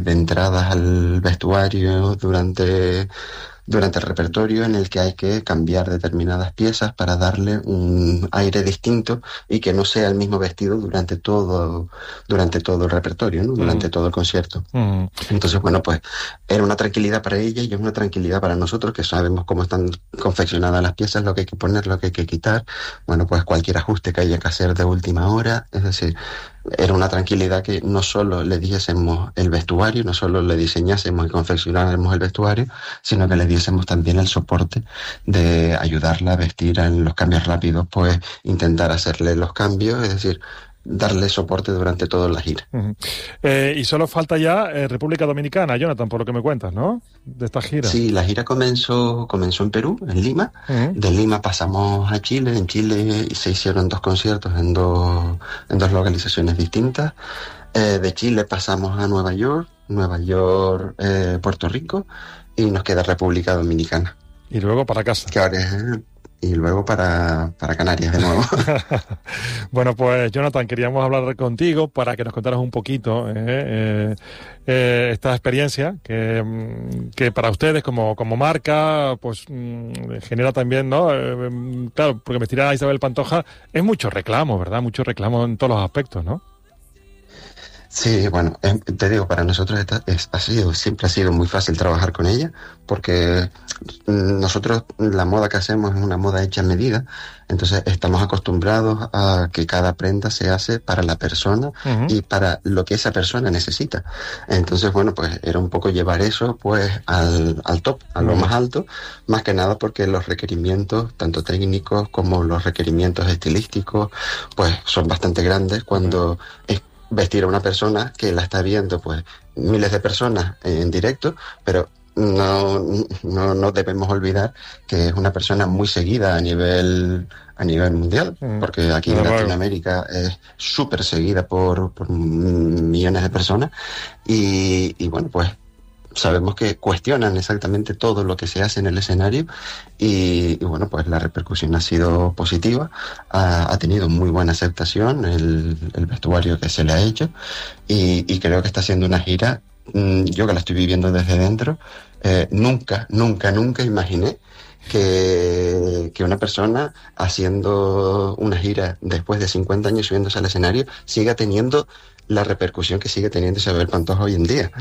de entradas al vestuario durante el repertorio, en el que hay que cambiar determinadas piezas para darle un aire distinto y que no sea el mismo vestido durante todo el repertorio, ¿no? Durante todo el concierto. Entonces, bueno, pues era una tranquilidad para ella y es una tranquilidad para nosotros, que sabemos cómo están confeccionadas las piezas, lo que hay que poner, lo que hay que quitar, bueno, pues cualquier ajuste que haya que hacer de última hora. Es decir, era una tranquilidad que no solo le diésemos el vestuario, no solo le diseñásemos y confeccionáramos el vestuario, sino que le diésemos también el soporte de ayudarla a vestir en los cambios rápidos, pues intentar hacerle los cambios, es decir, darle soporte durante toda la gira. Y solo falta ya República Dominicana, Jonathan, por lo que me cuentas, ¿no? De esta gira. Sí, la gira comenzó en Perú, en Lima. De Lima pasamos a Chile. En Chile se hicieron 2 conciertos en dos localizaciones distintas. De Chile pasamos a Nueva York, Puerto Rico, y nos queda República Dominicana. Y luego para casa. Que ahora y luego para Canarias de nuevo. Bueno, pues Jonathan, queríamos hablar contigo para que nos contaras un poquito esta experiencia que para ustedes como marca pues genera también, ¿no? Claro, porque vestir a Isabel Pantoja es mucho reclamo, ¿verdad? Mucho reclamo en todos los aspectos, ¿no? Sí, bueno, te digo, para nosotros siempre ha sido muy fácil trabajar con ella, porque nosotros la moda que hacemos es una moda hecha a medida, entonces estamos acostumbrados a que cada prenda se hace para la persona y para lo que esa persona necesita. Entonces, bueno, pues era un poco llevar eso pues al top, a lo más alto, más que nada porque los requerimientos, tanto técnicos como los requerimientos estilísticos, pues son bastante grandes cuando es vestir a una persona que la está viendo pues miles de personas en directo, pero no debemos olvidar que es una persona muy seguida a nivel mundial, porque aquí en Latinoamérica es súper seguida por millones de personas y bueno, pues sabemos que cuestionan exactamente todo lo que se hace en el escenario y bueno, pues la repercusión ha sido positiva, ha tenido muy buena aceptación el vestuario que se le ha hecho y creo que está haciendo una gira, yo que la estoy viviendo desde dentro, nunca imaginé que una persona haciendo una gira después de 50 años subiéndose al escenario siga teniendo la repercusión que sigue teniendo Isabel Pantoja hoy en día.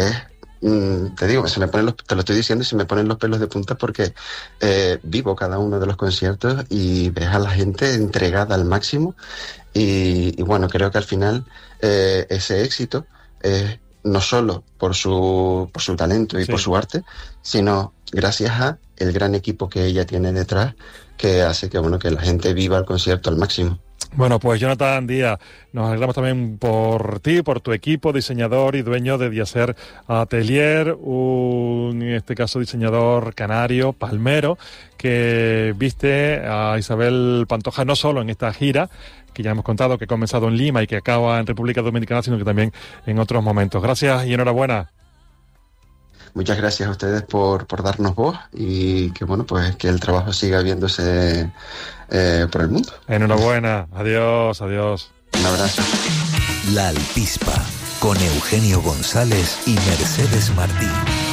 Te digo, te lo estoy diciendo y se me ponen los pelos de punta porque vivo cada uno de los conciertos y ves a la gente entregada al máximo y bueno, creo que al final ese éxito es no solo por su talento y por su arte, sino gracias a el gran equipo que ella tiene detrás, que hace que la gente viva el concierto al máximo. Bueno, pues Jonathan Díaz, nos alegramos también por ti, por tu equipo, diseñador y dueño de Diaser Atelier, en este caso diseñador canario, palmero, que viste a Isabel Pantoja no solo en esta gira, que ya hemos contado que ha comenzado en Lima y que acaba en República Dominicana, sino que también en otros momentos. Gracias y enhorabuena. Muchas gracias a ustedes por darnos voz y que pues que el trabajo siga viéndose por el mundo. Enhorabuena, adiós. Un abrazo. La Alpispa, con Eugenio González y Mercedes Martín.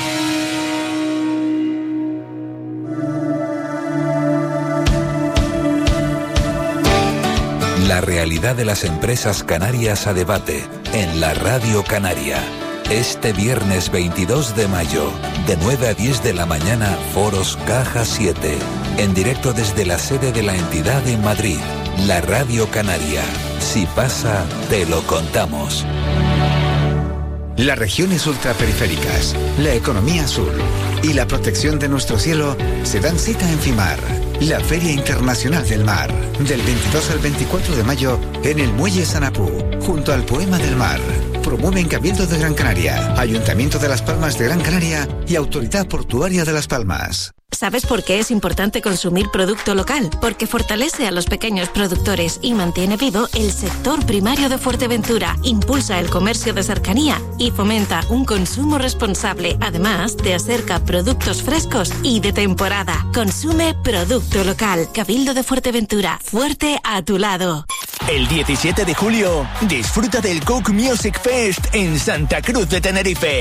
La realidad de las empresas canarias a debate en la Radio Canaria. Este viernes 22 de mayo, de 9 a 10 de la mañana, Foros Caja 7. En directo desde la sede de la entidad en Madrid, la Radio Canaria. Si pasa, te lo contamos. Las regiones ultraperiféricas, la economía azul y la protección de nuestro cielo se dan cita en FIMAR, la Feria Internacional del Mar, del 22 al 24 de mayo en el Muelle Sanapú, junto al Poema del Mar. Promueven Cabildo de Gran Canaria, Ayuntamiento de Las Palmas de Gran Canaria y Autoridad Portuaria de Las Palmas. ¿Sabes por qué es importante consumir producto local? Porque fortalece a los pequeños productores y mantiene vivo el sector primario de Fuerteventura, impulsa el comercio de cercanía y fomenta un consumo responsable. Además, te acerca productos frescos y de temporada. Consume producto local. Cabildo de Fuerteventura, fuerte a tu lado. El 17 de julio, disfruta del Coke Music Fest en Santa Cruz de Tenerife.